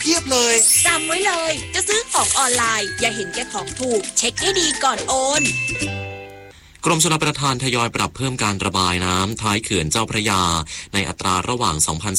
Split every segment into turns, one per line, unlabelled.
เพียบเลย
จำไว้เลยจะซื้อของออนไลน์อย่าเห็นแก่ของถูกเช็คให้ดีก่อนโอน
กรมชลประทานทยอยปรับเพิ่มการระบายน้ำท้ายเขื่อนเจ้าพระยาในอัตราระหว่าง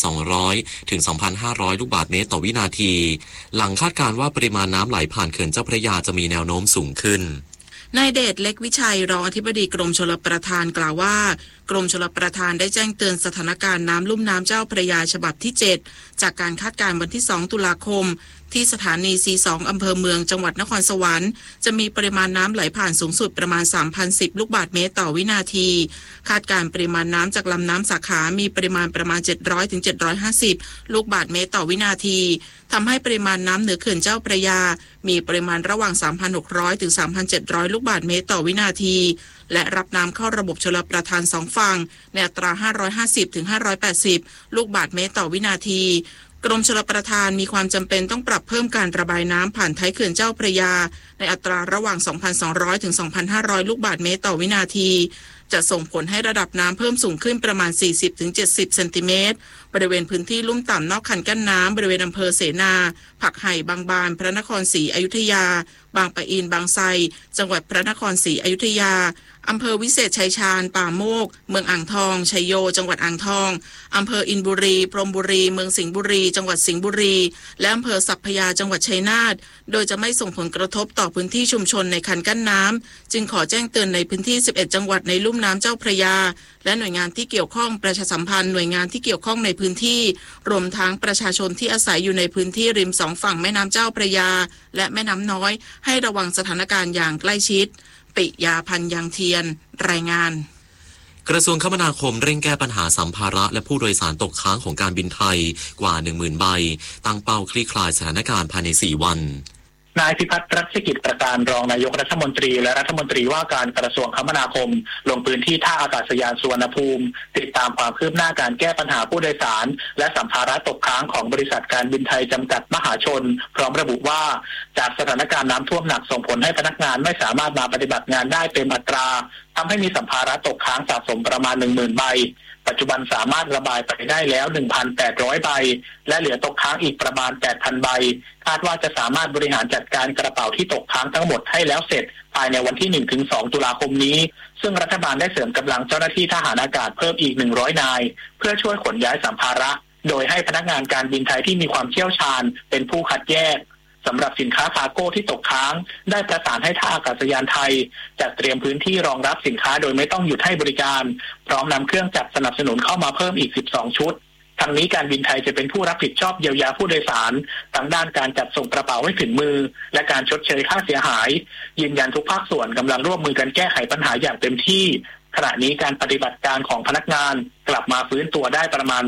2,200 ถึง 2,500 ลูกบาศก์เมตรต่อวินาทีหลังคาดการณ์ว่าปริมาณน้ำไหลผ่านเขื่อนเจ้าพระยาจะมีแนวโน้มสูงขึ้น
นายเดชเล็กวิชัยรองอธิบดีกรมชลประทานกล่าวว่ากรมชลประทานได้แจ้งเตือนสถานการณ์น้ำลุ่มน้ำเจ้าพระยาฉบับที่ 7จากการคาดการณ์วันที่ 2 ตุลาคมที่สถานี C2 อำเภอเมืองจังหวัดนครสวรรค์จะมีปริมาณน้ำไหลผ่านสูงสุดประมาณ 3,010 ลูกบาศก์เมตรต่อวินาทีคาดการณ์ปริมาณน้ำจากลำน้ำสาขามีปริมาณประมาณ 700 ถึง 750 ลูกบาศก์เมตรต่อวินาทีทำให้ปริมาณน้ำเหนือเขื่อนเจ้าพระยามีปริมาณระหว่าง 3,600 ถึง 3,700 ลูกบาศก์เมตรต่อวินาทีและรับน้ำเข้าระบบชลประทาน2ฝั่งในอัตรา 550 ถึง 580 ลูกบาศก์เมตรต่อวินาทีกรมชลประทานมีความจำเป็นต้องปรับเพิ่มการระบายน้ำผ่านท้ายเขื่อนเจ้าพระยาในอัตราระหว่าง 2,200 ถึง 2,500 ลูกบาศก์เมตรต่อวินาทีจะส่งผลให้ระดับน้ำเพิ่มสูงขึ้นประมาณ 40 ถึง 70 เซนติเมตรบริเวณพื้นที่ลุ่มต่ำนอกคันกั้นน้ำบริเวณอำเภอเสนาผักไห่บางบานพระนครศรีอยุธยาบางปะอินบางไทรจังหวัดพระนครศรีอยุธยาอำเภอวิเศษชัยชาญป่าโมกเมืองอ่างทองชัยโยจังหวัดอ่างทองอำเภออินบุรีพรหมบุรีเมืองสิงห์บุรีจังหวัดสิงห์บุรีและอำเภอสัพพยาจังหวัดชัยนาทโดยจะไม่ส่งผลกระทบต่อพื้นที่ชุมชนในคันกั้นน้ำจึงขอแจ้งเตือนในพื้นที่11จังหวัดในลุ่มน้ำเจ้าพระยาและหน่วยงานที่เกี่ยวข้องประชาสัมพันธ์หน่วยงานที่เกี่ยวข้องในพื้นที่รวมทั้งประชาชนที่อาศัยอยู่ในพื้นที่ริมสองฝั่งแม่น้ำเจ้าพระยาและแม่น้ำน้อยให้ระวังสถานการณ์อย่างใกล้ชิดปิยาพันธ์ยังเทียนรายงาน
กระทรวงคมนาคมเร่งแก้ปัญหาสัมภาระและผู้โดยสารตกค้างของการบินไทยกว่า 10,000 ใบตั้งเป้าคลี่คลายสถานการณ์ภายใน4 วัน
นายพิพัฒน์รัชกิจประการรองนายกรัฐมนตรีและรัฐมนตรีว่าการกระทรวงคมนาคมลงพื้นที่ท่าอากาศยานสุวรรณภูมิติดตามความคืบหน้าการแก้ปัญหาผู้โดยสารและสัมภาระตกค้างของบริษัทการบินไทยจำกัดมหาชนพร้อมระบุว่าจากสถานการณ์น้ำท่วมหนักส่งผลให้พนักงานไม่สามารถมาปฏิบัติงานได้เต็มอัตราทำให้มีสัมภาระตกค้างสะสมประมาณ 10,000 ใบปัจจุบันสามารถระบายไปได้แล้ว 1,800 ใบและเหลือตกค้างอีกประมาณ 8,000 ใบคาดว่าจะสามารถบริหารจัดการกระเป๋าที่ตกค้างทั้งหมดให้แล้วเสร็จภายในวันที่ 1-2 ตุลาคมนี้ซึ่งรัฐบาลได้เสริมกำลังเจ้าหน้าที่ทหารอากาศเพิ่มอีก100 นายเพื่อช่วยขนย้ายสัมภาระโดยให้พนักงานการบินไทยที่มีความเชี่ยวชาญเป็นผู้คัดแยกสำหรับสินค้าคาร์โก้ที่ตกค้างได้ประสานให้ท่าอากาศยานไทยจัดเตรียมพื้นที่รองรับสินค้าโดยไม่ต้องหยุดให้บริการพร้อมนำเครื่องจักรสนับสนุนเข้ามาเพิ่มอีก12 ชุดทั้งนี้การบินไทยจะเป็นผู้รับผิดชอบเยียวยาผู้โดยสารทั้งด้านการจัดส่งกระเป๋าให้ถึงมือและการชดเชยค่าเสียหายยืนยันทุกภาคส่วนกำลังร่วมมือกันแก้ไขปัญหาอย่างเต็มที่ขณะนี้การปฏิบัติการของพนักงานกลับมาฟื้นตัวได้ประมาณ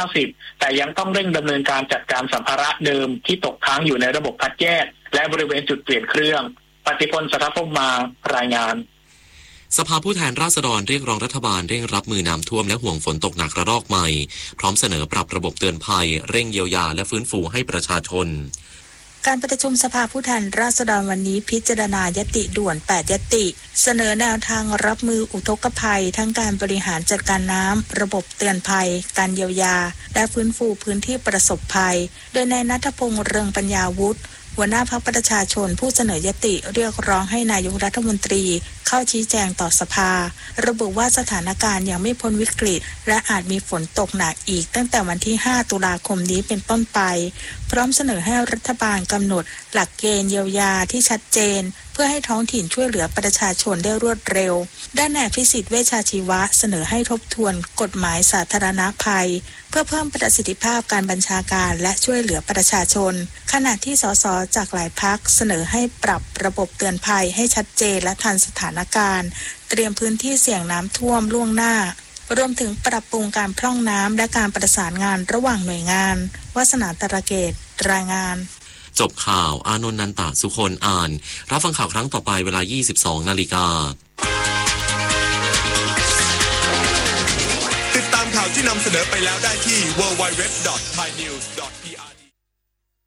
90%แต่ยังต้องเร่งดำเนินการจัดการสัมภาระเดิมที่ตกค้างอยู่ในระบบคัดแยกและบริเวณจุดเปลี่ยนเครื่องปฏิพล สัทธพงษ์มารายงาน
สภาผู้แทนราษฎรเรียกร้องรัฐบาลเร่งรับมือน้ำท่วมและห่วงฝนตกหนักระลอกใหม่พร้อมเสนอปรับระบบเตือนภัยเร่งเยียวยาและฟื้นฟูให้ประชาชน
การประชุมสภาผู้แทนราษฎรวันนี้พิจารณายติด่วน8ยติเสนอแนวทางรับมืออุทกภัยทั้งการบริหารจัดการน้ำระบบเตือนภัยการเยียวยาและฟื้นฟูพื้นที่ประสบภัยโดยนายณัฐพงษ์เรืองปัญญาวุฒิหัวหน้าพรรคประชาชนผู้เสนอยติเรียกร้องให้นายกรัฐมนตรีเข้าชี้แจงต่อสภาระบุว่าสถานการณ์ยังไม่พ้นวิกฤตและอาจมีฝนตกหนักอีกตั้งแต่วันที่5 ตุลาคมนี้เป็นต้นไปพร้อมเสนอให้รัฐบาลกำหนดหลักเกณฑ์เยียวยาที่ชัดเจนเพื่อให้ท้องถิ่นช่วยเหลือประชาชนได้รวดเร็วด้านนายพิสิทธิ์เวชชาชีวะเสนอให้ทบทวนกฎหมายสาธารณภัยเพื่อเพิ่มประสิทธิภาพการบัญชาการและช่วยเหลือประชาชนขณะที่สสจากหลายพรรคเสนอให้ปรับระบบเตือนภัยให้ชัดเจนและทันสถานการณ์เตรียมพื้นที่เสี่ยงน้ำท่วมล่วงหน้ารวมถึงปรับปรุงการพร่องน้ำและการประสานงานระหว่างหน่วยงานวาสนาตระเกตรายงาน
จบข่าวอานนท์นันตสุคนอ่านรับฟังข่าวครั้งต่อไปเวลา 22:00 น.
ติดตามข่าวที่นำเสนอไปแล้วได้ที่ www.thainews.pr